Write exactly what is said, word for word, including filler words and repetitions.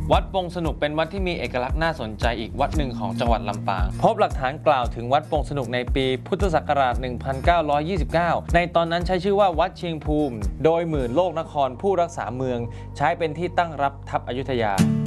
วัดปงสนุกเป็นวัดที่มีเอกลักษณ์น่าสนใจอีกวัดหนึ่งของจังหวัดลำปางพบหลักฐานกล่าวถึงวัดปงสนุกในปีพุทธศักราช หนึ่งพันเก้าร้อยยี่สิบเก้า ในตอนนั้นใช้ชื่อว่าวัดเชียงภูมิโดยหมื่นโลกนครผู้รักษาเมืองใช้เป็นที่ตั้งรับทัพอยุธยา